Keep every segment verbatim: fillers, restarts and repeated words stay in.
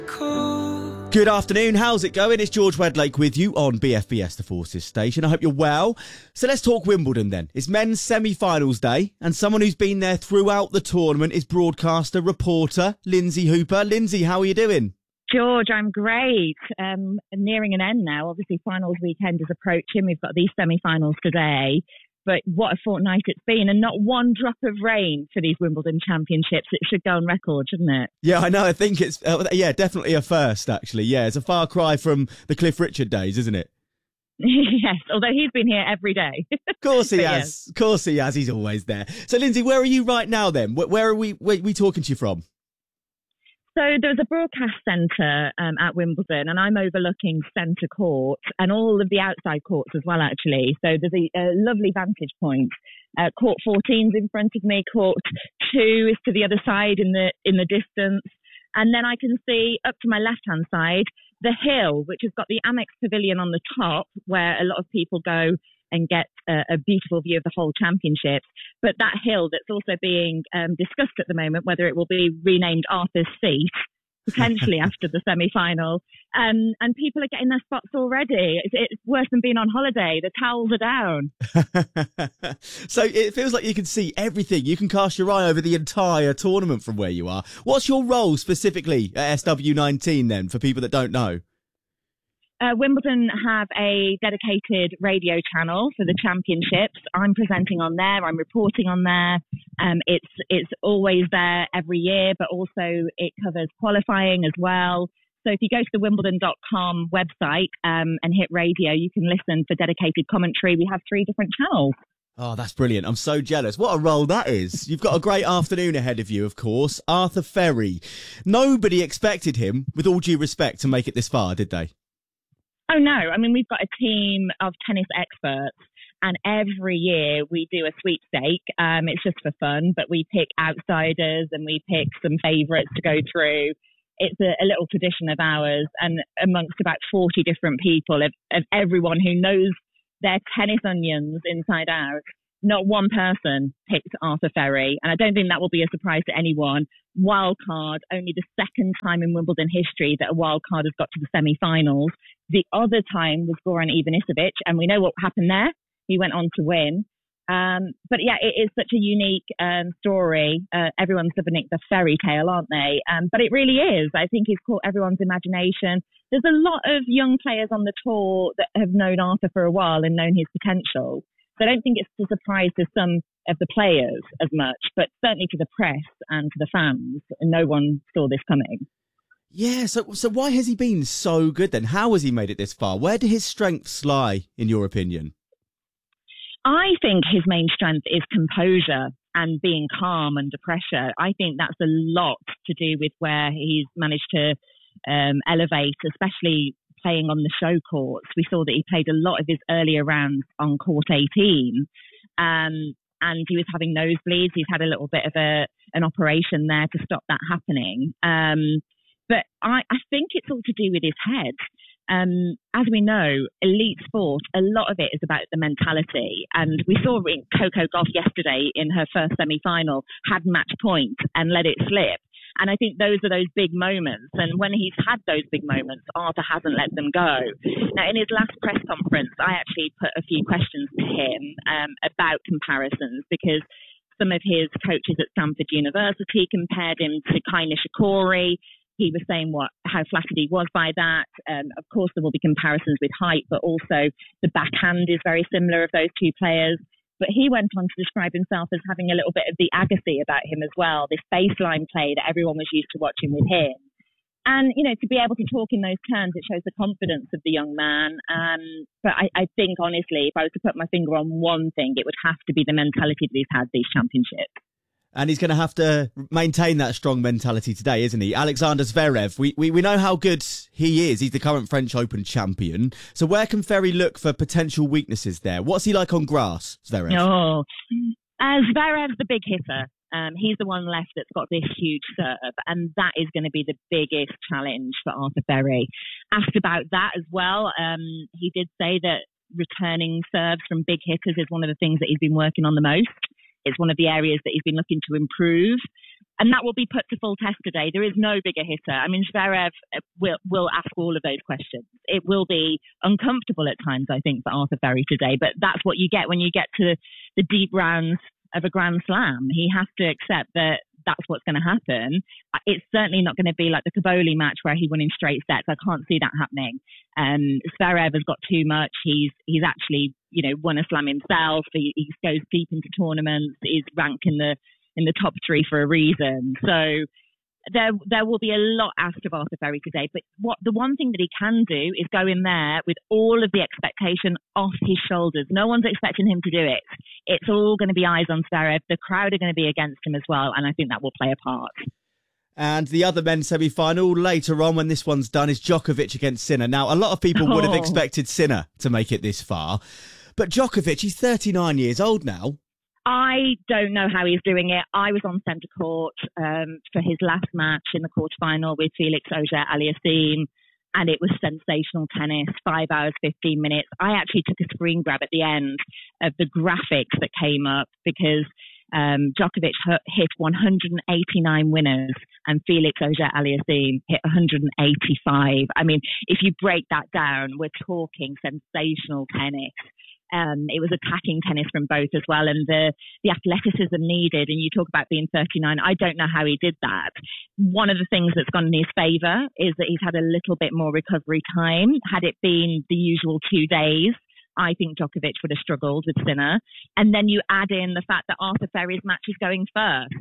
Good afternoon, how's it going? It's George Wedlake with you on B F B S The Forces Station. I hope you're well. So let's talk Wimbledon then. It's men's semi-finals day, and someone who's been there throughout the tournament is broadcaster, reporter, Lindsay Hooper. Lindsay, how are you doing? George, I'm great. Um, nearing an end now. Obviously, finals weekend is approaching. We've got these semi-finals today. But what a fortnight it's been, and not one drop of rain for these Wimbledon championships. It should go on record, shouldn't it? Yeah, I know. I think it's, uh, yeah, definitely a first, actually. Yeah, it's a far cry from the Cliff Richard days, isn't it? Yes, although he's been here every day. Of course he has. Yes. Of course he has. He's always there. So, Lindsay, where are you right now then? Where, where are we, where are we talking to you from? So there's a broadcast centre um, at Wimbledon, and I'm overlooking centre court and all of the outside courts as well, actually. So there's a, a lovely vantage point. Uh, court fourteen's in front of me. Court two is to the other side in the in the distance. And then I can see up to my left-hand side, the hill, which has got the Amex Pavilion on the top, where a lot of people go and get a, a beautiful view of the whole championships. But that hill that's also being um, discussed at the moment, whether it will be renamed Arthur's Seat, potentially after the semi-final. Um, and people are getting their spots already. It's, it's worse than being on holiday. The towels are down. So it feels like you can see everything. You can cast your eye over the entire tournament from where you are. What's your role specifically at S W nineteen then, for people that don't know? Uh, Wimbledon have a dedicated radio channel for the championships. I'm presenting on there. I'm reporting on there. Um, it's it's always there every year, but also it covers qualifying as well. So if you go to the wimbledon dot com website um, and hit radio, you can listen for dedicated commentary. We have three different channels. Oh, that's brilliant. I'm so jealous. What a role that is. You've got a great afternoon ahead of you, of course. Arthur Ferry. Nobody expected him, with all due respect, to make it this far, did they? Oh, no. I mean, we've got a team of tennis experts, and every year we do a sweepstake. Um, it's just for fun, but we pick outsiders and we pick some favourites to go through. It's a, a little tradition of ours, and amongst about forty different people, of, of everyone who knows their tennis onions inside out, not one person picked Arthur Ferry, and I don't think that will be a surprise to anyone. Wild card, only the second time in Wimbledon history that a wild card has got to the semi-finals. The other time was Goran Ivanisevic, and we know what happened there. He went on to win. Um, but yeah, it is such a unique um, story. Uh, everyone's living the fairy tale, aren't they? Um, but it really is. I think he's caught everyone's imagination. There's a lot of young players on the tour that have known Arthur for a while and known his potential. So I don't think it's a surprise to some of the players as much, but certainly to the press and to the fans. No one saw this coming. Yeah, so so why has he been so good then? How has he made it this far? Where do his strengths lie, in your opinion? I think his main strength is composure and being calm under pressure. I think that's a lot to do with where he's managed to um, elevate, especially playing on the show courts. We saw that he played a lot of his earlier rounds on court eighteen, um, and he was having nosebleeds. He's had a little bit of a an operation there to stop that happening. Um, but I, I think it's all to do with his head. Um, as we know, elite sport, a lot of it is about the mentality. And we saw Coco Gauff yesterday in her first semi-final had match point and let it slip. And I think those are those big moments. And when he's had those big moments, Arthur hasn't let them go. Now, in his last press conference, I actually put a few questions to him um, about comparisons, because some of his coaches at Stanford University compared him to Kai Nishikori. He was saying what how flattered he was by that. Um, of course, there will be comparisons with height, but also the backhand is very similar of those two players. But he went on to describe himself as having a little bit of the Agassi about him as well, this baseline play that everyone was used to watching with him. And, you know, to be able to talk in those terms, it shows the confidence of the young man. Um, but I, I think, honestly, if I was to put my finger on one thing, it would have to be the mentality that he's had these championships. And he's going to have to maintain that strong mentality today, isn't he? Alexander Zverev, we, we, we know how good he is. He's the current French Open champion. So where can Ferry look for potential weaknesses there? What's he like on grass, Zverev? Oh, uh, Zverev's the big hitter. Um, he's the one left that's got this huge serve, and that is going to be the biggest challenge for Arthur Ferry. Asked about that as well. Um, he did say that returning serves from big hitters is one of the things that he's been working on the most. It's one of the areas that he's been looking to improve. And that will be put to full test today. There is no bigger hitter. I mean, Zverev will, will ask all of those questions. It will be uncomfortable at times, I think, for Arthur Ferry today. But that's what you get when you get to the deep rounds of a Grand Slam. He has to accept that that's what's going to happen. It's certainly not going to be like the Cavoli match where he won in straight sets. I can't see that happening. Um, Zverev has got too much. He's he's actually, you know, won a slam himself. He, he goes deep into tournaments. He's ranked in the in the top three for a reason. So there there will be a lot asked of Arthur Ferry today. But what the one thing that he can do is go in there with all of the expectation off his shoulders. No one's expecting him to do it. It's all going to be eyes on Zverev. The crowd are going to be against him as well, and I think that will play a part. And the other men's semi-final later on, when this one's done, is Djokovic against Sinner. Now, a lot of people would have expected Sinner to make it this far, but Djokovic, he's thirty-nine years old now. I don't know how he's doing it. I was on centre court um, for his last match in the quarterfinal with Felix Auger-Aliassime, and it was sensational tennis, five hours, fifteen minutes. I actually took a screen grab at the end of the graphics that came up because um, Djokovic hit one hundred eighty-nine winners and Felix Auger-Aliassime hit one hundred eighty-five. I mean, if you break that down, we're talking sensational tennis. Um, it was attacking tennis from both as well, and the, the athleticism needed. And you talk about being thirty-nine. I don't know how he did that. One of the things that's gone in his favour is that he's had a little bit more recovery time. Had it been the usual two days, I think Djokovic would have struggled with Sinner. And then you add in the fact that Arthur Ferry's match is going first.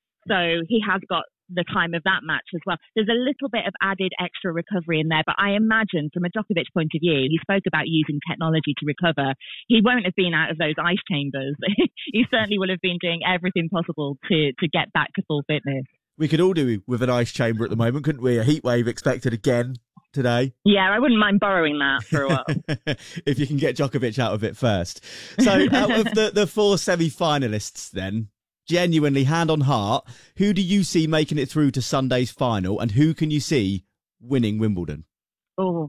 So he has got the time of that match as well. There's a little bit of added extra recovery in there, but I imagine from a Djokovic point of view, he spoke about using technology to recover. He won't have been out of those ice chambers. He certainly will have been doing everything possible to, to get back to full fitness. We could all do with an ice chamber at the moment, couldn't we? A heat wave expected again today. Yeah, I wouldn't mind borrowing that for a while. If you can get Djokovic out of it first. So out of the, the four semi-finalists then, genuinely, hand on heart, who do you see making it through to Sunday's final, and who can you see winning Wimbledon? Oh,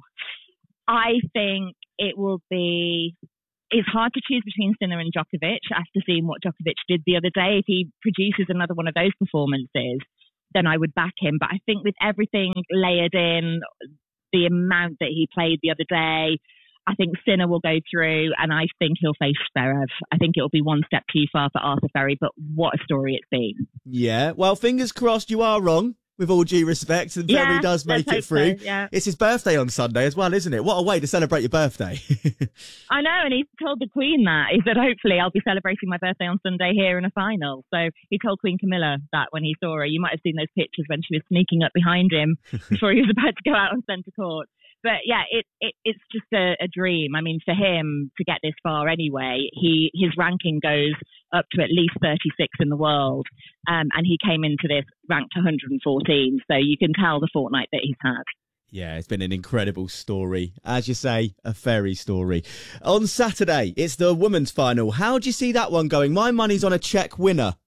I think it will be... It's hard to choose between Sinner and Djokovic after seeing what Djokovic did the other day. If he produces another one of those performances, then I would back him. But I think with everything layered in, the amount that he played the other day, I think Sinner will go through, and I think he'll face Zverev. I think it'll be one step too far for Arthur Ferry, but what a story it's been. Yeah, well, fingers crossed you are wrong, with all due respect, and yeah, Ferry does make it through. So, yeah. It's his birthday on Sunday as well, isn't it? What a way to celebrate your birthday. I know, and he told the Queen that. He said, hopefully I'll be celebrating my birthday on Sunday here in a final. So he told Queen Camilla that when he saw her. You might have seen those pictures when she was sneaking up behind him before he was about to go out on centre court. But yeah, it, it it's just a, a dream. I mean, for him to get this far anyway, he his ranking goes up to at least thirty-six in the world. Um, and he came into this ranked one hundred fourteen. So you can tell the fortnight that he's had. Yeah, it's been an incredible story. As you say, a fairy story. On Saturday, it's the women's final. How do you see that one going? My money's on a Czech winner.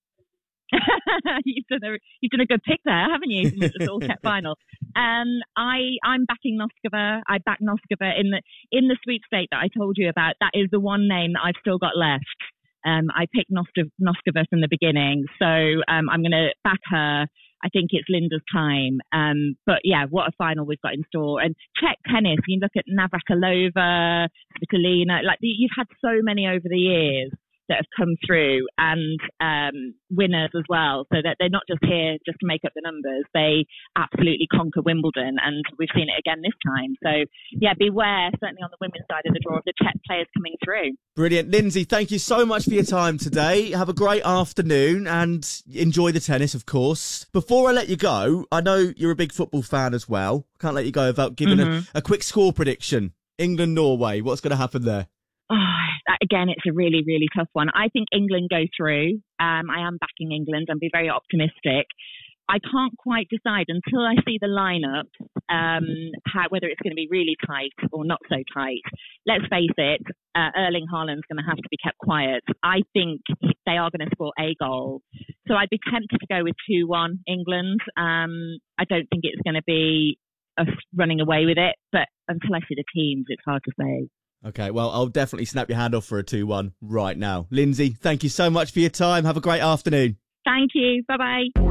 you've, done a, you've done a good pick there, haven't you? It's all Czech final. Um, I, I'm backing Noskova. I back Noskova in the in the sweepstake that I told you about. That is the one name that I've still got left. Um, I picked Nos- Noskova from the beginning, so um, I'm going to back her. I think it's Linda's time. Um, but yeah, what a final we've got in store. And Czech tennis, you look at Navratilova, Svitolina, like you've had so many over the years that have come through, and um, winners as well, so that they're not just here just to make up the numbers. They absolutely conquer Wimbledon, and we've seen it again this time. So yeah, beware, certainly on the women's side of the draw, of the Czech players coming through. Brilliant. Lindsay, thank you so much for your time today. Have a great afternoon and enjoy the tennis, of course. Before I let you go, I know you're a big football fan as well. Can't let you go without giving mm-hmm. a, a quick score prediction. England-Norway, what's going to happen there? Oh, that, again, it's a really, really tough one. I think England go through. Um, I am backing England. I'm being very optimistic. I can't quite decide until I see the lineup, um, how, whether it's going to be really tight or not so tight. Let's face it, uh, Erling Haaland's going to have to be kept quiet. I think they are going to score a goal. So I'd be tempted to go with two one England. Um, I don't think it's going to be us running away with it, but until I see the teams, it's hard to say. Okay, well, I'll definitely snap your hand off for a two one right now. Lindsay, thank you so much for your time. Have a great afternoon. Thank you. Bye-bye.